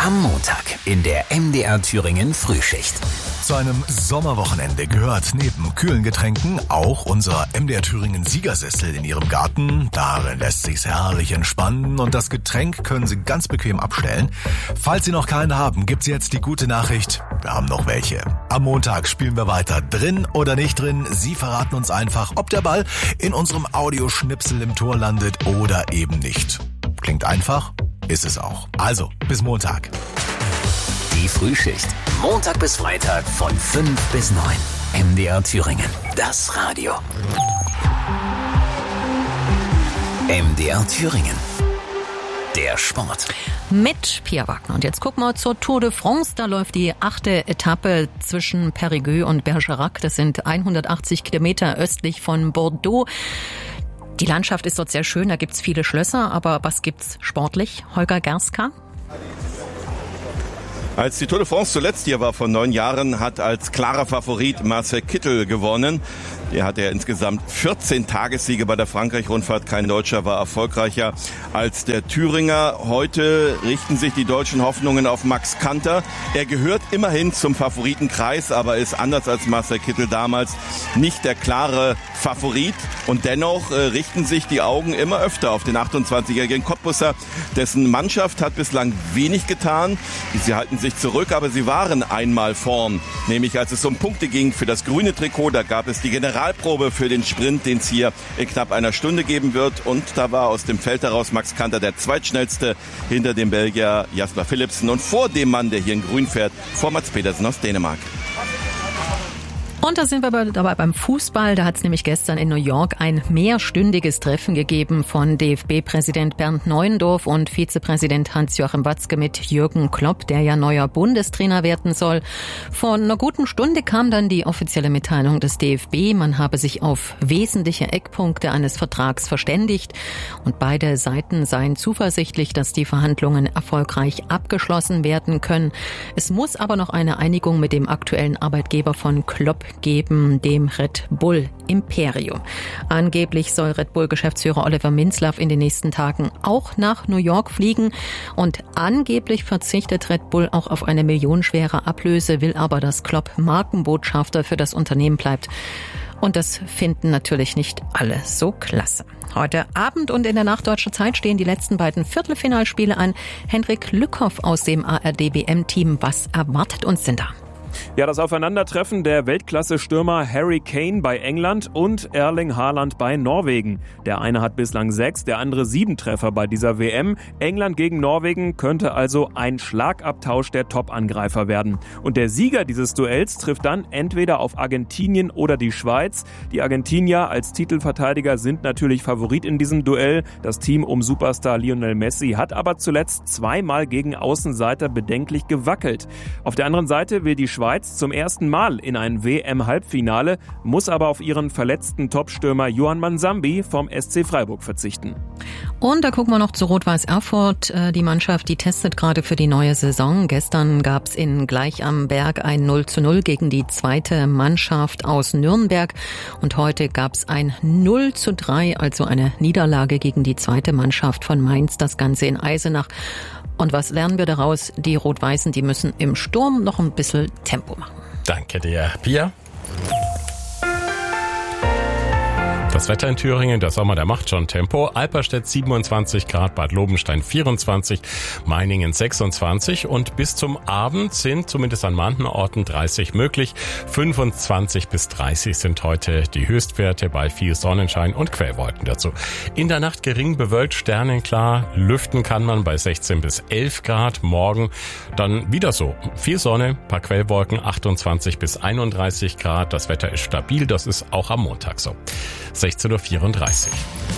Am Montag in der MDR Thüringen Frühschicht. Zu einem Sommerwochenende gehört neben kühlen Getränken auch unser MDR Thüringen Siegersessel in Ihrem Garten. Darin lässt sich's herrlich entspannen und das Getränk können Sie ganz bequem abstellen. Falls Sie noch keinen haben, gibt's jetzt die gute Nachricht: wir haben noch welche. Am Montag spielen wir weiter. Drin oder nicht drin, Sie verraten uns einfach, ob der Ball in unserem Audioschnipsel im Tor landet oder eben nicht. Klingt einfach? Ist es auch. Also, bis Montag. Die Frühschicht. Montag bis Freitag von 5 bis 9. MDR Thüringen. Das Radio. MDR Thüringen. Der Sport. Mit Pia Wagner. Und jetzt gucken wir zur Tour de France. Da läuft die 8. Etappe zwischen Périgueux und Bergerac. Das sind 180 Kilometer östlich von Bordeaux. Die Landschaft ist dort sehr schön, da gibt's viele Schlösser, aber was gibt's sportlich? Holger Gerska? Als die Tour de France zuletzt hier war vor 9 Jahren, hat als klarer Favorit Marcel Kittel gewonnen. Der hatte ja insgesamt 14 Tagessiege bei der Frankreich-Rundfahrt. Kein Deutscher war erfolgreicher als der Thüringer. Heute richten sich die deutschen Hoffnungen auf Max Kanter. Er gehört immerhin zum Favoritenkreis, aber ist anders als Marcel Kittel damals nicht der klare Favorit. Und dennoch richten sich die Augen immer öfter auf den 28-jährigen Cottbusser. Dessen Mannschaft hat bislang wenig getan. Sie halten sich zurück, aber sie waren einmal vorn. Nämlich als es um Punkte ging für das grüne Trikot, da gab es die Generalprobe für den Sprint, den es hier in knapp einer Stunde geben wird. Und da war aus dem Feld heraus Max Kanter der zweitschnellste hinter dem Belgier Jasper Philipsen und vor dem Mann, der hier in grün fährt, vor Mats Pedersen aus Dänemark. Und da sind wir dabei beim Fußball. Da hat es nämlich gestern in New York ein mehrstündiges Treffen gegeben von DFB-Präsident Bernd Neuendorf und Vizepräsident Hans-Joachim Watzke mit Jürgen Klopp, der ja neuer Bundestrainer werden soll. Vor einer guten Stunde kam dann die offizielle Mitteilung des DFB. Man habe sich auf wesentliche Eckpunkte eines Vertrags verständigt und beide Seiten seien zuversichtlich, dass die Verhandlungen erfolgreich abgeschlossen werden können. Es muss aber noch eine Einigung mit dem aktuellen Arbeitgeber von Klopp geben, dem Red Bull Imperium. Angeblich soll Red Bull-Geschäftsführer Oliver Minzlaff in den nächsten Tagen auch nach New York fliegen und angeblich verzichtet Red Bull auch auf eine millionenschwere Ablöse, will aber, dass Klopp Markenbotschafter für das Unternehmen bleibt. Und das finden natürlich nicht alle so klasse. Heute Abend und in der Nachtdeutscher Zeit stehen die letzten beiden Viertelfinalspiele an. Henrik Lückhoff aus dem ARD-WM-Team. Was erwartet uns denn da? Ja, das Aufeinandertreffen der Weltklasse-Stürmer Harry Kane bei England und Erling Haaland bei Norwegen. Der eine hat bislang 6, der andere 7 Treffer bei dieser WM. England gegen Norwegen könnte also ein Schlagabtausch der Top-Angreifer werden. Und der Sieger dieses Duells trifft dann entweder auf Argentinien oder die Schweiz. Die Argentinier als Titelverteidiger sind natürlich Favorit in diesem Duell. Das Team um Superstar Lionel Messi hat aber zuletzt 2-mal gegen Außenseiter bedenklich gewackelt. Auf der anderen Seite will die Schweiz zum ersten Mal in ein WM-Halbfinale, muss aber auf ihren verletzten Topstürmer Johann Mansambi vom SC Freiburg verzichten. Und da gucken wir noch zu Rot-Weiß Erfurt. Die Mannschaft, die testet gerade für die neue Saison. Gestern gab es in Gleich am Berg ein 0:0 gegen die zweite Mannschaft aus Nürnberg. Und heute gab es ein 0:3, also eine Niederlage gegen die zweite Mannschaft von Mainz. Das Ganze in Eisenach. Und was lernen wir daraus? Die Rot-Weißen, die müssen im Sturm noch ein bisschen Tempo machen. Danke dir, Pia. Das Wetter in Thüringen, der Sommer, der macht schon Tempo. Alperstedt 27 Grad, Bad Lobenstein 24, Meiningen 26 und bis zum Abend sind zumindest an manchen Orten 30 möglich. 25 bis 30 sind heute die Höchstwerte bei viel Sonnenschein und Quellwolken dazu. In der Nacht gering bewölkt, sternenklar, lüften kann man bei 16 bis 11 Grad. Morgen dann wieder so. Viel Sonne, paar Quellwolken, 28 bis 31 Grad. Das Wetter ist stabil, das ist auch am Montag so. 16:34 Uhr.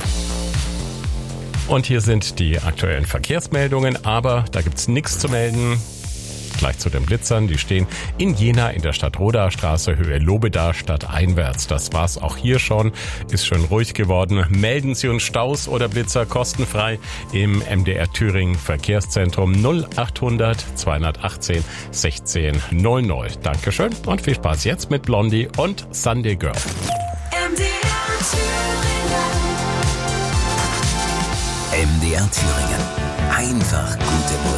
Und hier sind die aktuellen Verkehrsmeldungen, aber da gibt's nichts zu melden. Gleich zu den Blitzern, die stehen in Jena in der Stadtrodaer Straße, Höhe Lobeda, stadteinwärts. Das war's auch hier schon, ist schön ruhig geworden. Melden Sie uns Staus oder Blitzer kostenfrei im MDR Thüringen Verkehrszentrum 0800 218 16 00. Dankeschön und viel Spaß jetzt mit Blondie und Sunday Girl. MDR Thüringen. Einfach gute Musik.